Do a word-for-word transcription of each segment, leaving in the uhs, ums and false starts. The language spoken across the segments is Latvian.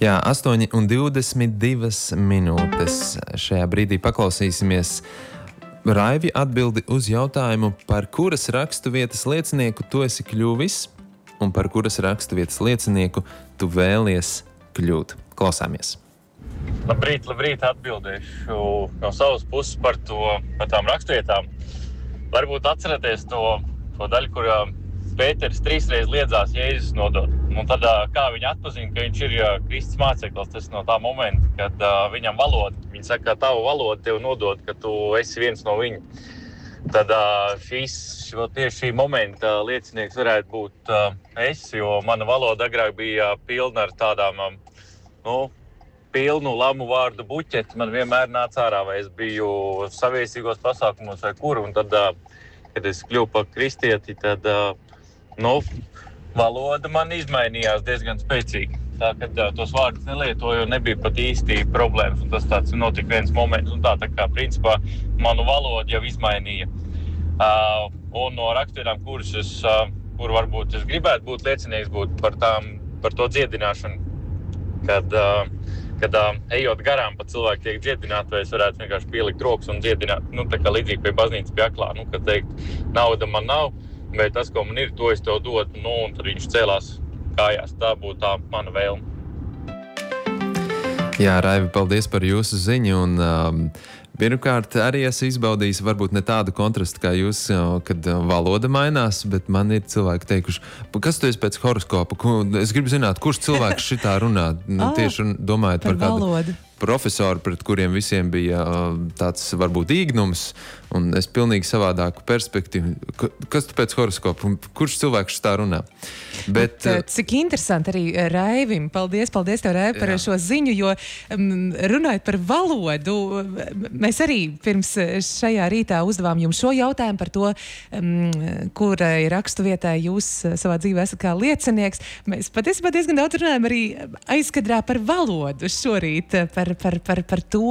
Jā, astoņi un divdesmit divas minūtes. Šajā brīdī paklausīsimies Raivi atbildi uz jautājumu, par kuras raksturvietas liecinieku tu esi kļuvis un par kuras raksturvietas liecinieku tu vēlies kļūt. Klausāmies. Labrīt, labrīt, atbildēšu no savas puses par to, par tām raksturvietām. Varbūt atceraties to, to daļu, kur Pēters trīsreiz liedzās Jēzus nodot. Un tad, kā viņi atpazina, ka viņš ir Kristus māceklis, tas no tā momenta, kad uh, viņam valoda, viņi saka, ka tavu valodu tev nodot, ka tu esi viens no viņa. Tad uh, šīs, šo, tieši šī momenta liecinieks varētu būt uh, es, jo mana valoda agrāk bija pilna ar tādām, um, nu, pilnu lamu vārdu buķeti. Man vienmēr nāca ārā, vai es biju saviesīgos pasākumos vai kur. Un tad, uh, kad es kļuvu par kristieti, tad uh, nu, valoda man izmainījās diezgan spēcīgi. Tā, kad uh, tos vārdus nelietoju, nebija pat īsti problēmas. Un tas tāds notika viens moments. Un tā, tā kā principā manu valodu jau izmainīja. Uh, un no raksturvietām, kuras es, uh, kur varbūt es gribētu būt liecinieks, būt par, tām, par to dziedināšanu. Kad, uh, kad uh, ejot garām pa cilvēku tiek dziedināti, vai es varētu vienkārši pielikt rokas un dziedināt. Nu, tā kā līdzīgi pie baznīcas pie aklā. Nu, kad teikt, nauda man nav, bet tas, ko man ir, to es tev dodu, nu, un tad viņš cēlās kājās. Tā būtu tā mana vēlme. Jā, Raivi, paldies par jūsu ziņu, un um, pirmkārt arī esmu izbaudījis varbūt ne tādu kontrastu kā jūs, kad valoda mainās, bet man ir cilvēki teikuši, kas tu esi pēc horoskopa? Es gribu zināt, kurš cilvēks šitā runā? Nu, oh, tieši domājot par, par kādu profesoru, pret kuriem visiem bija uh, tāds varbūt īgnums, un es pilnīgi savādāku perspektīvu. Kas tu pēc horoskopa? Kurš cilvēks tā runā? Bet, bet, cik interesanti arī Raivim. Paldies, paldies tev, Raivi, par jā. Šo ziņu, jo um, runājot par valodu, mēs arī pirms šajā rītā uzdevām jums šo jautājumu par to, um, kurai raksturvietai jūs savā dzīvē esat kā liecinieks. Mēs patiesībā diezgan daudz runājam arī aizkadrā par valodu šorīt, par Par, par, par to,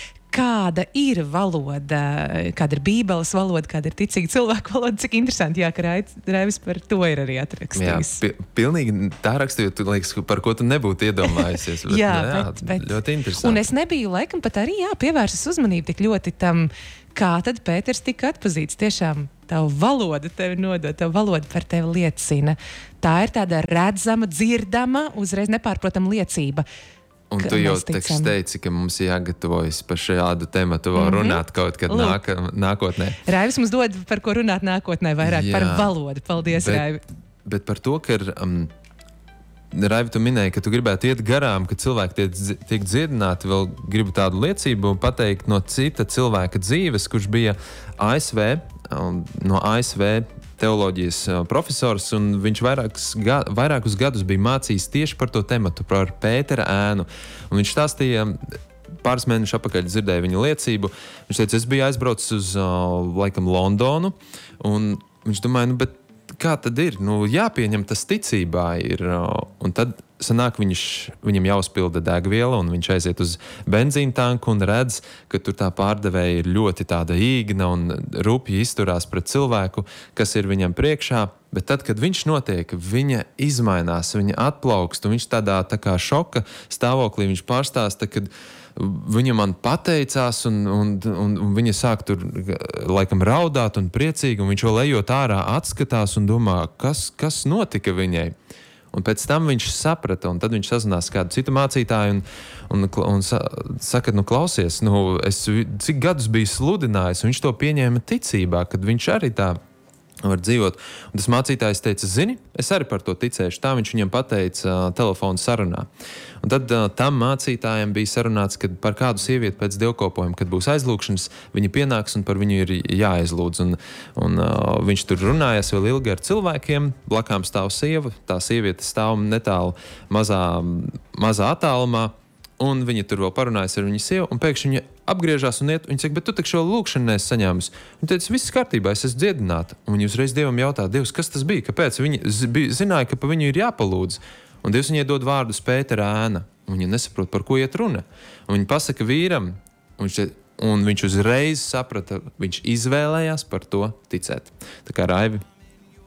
kāda ir valoda, kāda ir Bībeles valoda, kāda ir ticīga cilvēku valoda. Cik interesanti, jā, ka Raivis par to ir arī atrakstījis. Jā, pi- pilnīgi tā rakstījot, liekas, par ko tu nebūtu iedomājusies. Bet, jā, jā, bet, bet, ļoti interesanti. Un es nebiju laikam pat arī, jā, pievērsis uzmanību tik ļoti tam, kā tad Pēters tika atpazīts. Tiešām tavu valodu tevi nodot, tavu valodu par tevi liecina. Tā ir tāda redzama, dzirdama, uzreiz nepārprotama liecība. Un tu jau teici, teici, ka mums ir jāgatavojas par šādu tematu vēl mm-hmm. runāt kaut kad nāk, nākotnē. Raivis mums dod par ko runāt nākotnē, vairāk jā, par valodu. Paldies, bet, Raivi. Bet par to, ka um, Raivi, tu minēji, ka tu gribētu iet garām, ka cilvēki tiek, tiek dziedināti, vēl gribu tādu liecību pateikt no cita cilvēka dzīves, kurš bija A S V, um, no A S V teoloģijas profesors, un viņš vairākus, ga, vairākus gadus bija mācījis tieši par to tematu, par Pētera ēnu. Un viņš stāstīja, pāris mēnešus atpakaļ dzirdēja viņa liecību. Viņš teica, es biju aizbraucis uz, laikam, Londonu, un viņš domāja, nu, bet kā tad ir? Nu, jāpieņem tas ticībā ir. Un tad sanāk, viņš, viņam jāuzpilda degviela, un viņš aiziet uz benzīna tanku un redz, ka tur tā pārdevēja ir ļoti tāda īgna un rupji izturās pret cilvēku, kas ir viņam priekšā. Bet tad, kad viņš notiek, viņa izmainās, viņa atplaukst, un viņš tādā tā kā šoka stāvoklī viņš pārstāsta, kad viņa man pateicās, un, un, un, un viņa sāk tur laikam raudāt un priecīgi, un viņš vēl ejot ārā atskatās un domā, kas, kas notika viņai. Un pēc tam viņš saprata, un tad viņš sazinās kādu citu mācītāju un, un, un saka, nu klausies, nu, es cik gadus biju sludinājis, un viņš to pieņēma ticībā, kad viņš arī tā var dzīvot. Un tas mācītājs teica, zini, es arī par to ticēšu. Tā viņš viņam pateica uh, telefonu sarunā. Un tad uh, tam mācītājiem bija sarunāts, kad par kādu sievieti pēc dievkalpojuma, kad būs aizlūgšanas, viņa pienāks un par viņu ir jāaizlūdz. Un, un uh, viņš tur runājas vēl ilgi ar cilvēkiem, blakām stāv sieva, tā sieviete stāv netālu mazā, mazā attālumā, un viņa tur vēl parunājas ar viņu sievu, un pēkšņi viņa apgriežās un iet, viņa saka, bet tu tak šo lūkšanu neesi saņēmusi. Viņa teica, viss kārtībā, es esmu dziedināta. Un viņa uzreiz Dievam jautā, Dievs, kas tas bija? Kāpēc? Viņa zināja, ka pa viņu ir jāpalūdz. Un Dievs viņai dod vārdus Pētera ēna. Un viņa nesaprot, par ko iet runa. Un viņa pasaka vīram, un viņš, un viņš uzreiz saprata, viņš izvēlējās par to ticēt. Tā kā Raivi,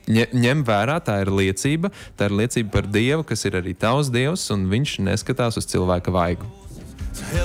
ņem vērā, tā ir liecība, tā ir liecība par Dievu, kas ir arī tavs Dievs, un viņš neskatās uz cilvēka vaigu.